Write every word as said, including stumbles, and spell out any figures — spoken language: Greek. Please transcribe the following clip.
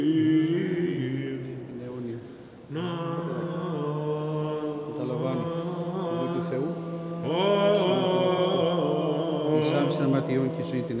Είναι αιώνια. Καταλαβάνει το του Θεού. Ισάμψη των ματιών και ζωή την